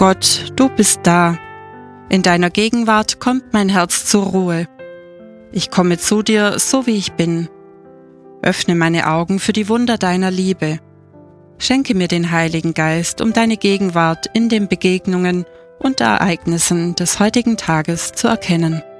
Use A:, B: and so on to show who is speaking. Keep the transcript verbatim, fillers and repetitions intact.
A: Gott, du bist da. In deiner Gegenwart kommt mein Herz zur Ruhe. Ich komme zu dir, so wie ich bin. Öffne meine Augen für die Wunder deiner Liebe. Schenke mir den Heiligen Geist, um deine Gegenwart in den Begegnungen und Ereignissen des heutigen Tages zu erkennen.